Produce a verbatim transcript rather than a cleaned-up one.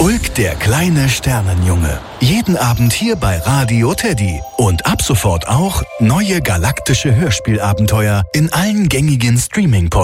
Ulk, der kleine Sternenjunge. Jeden Abend hier bei Radio Teddy. Und ab sofort auch neue galaktische Hörspielabenteuer in allen gängigen Streaming-Portalen.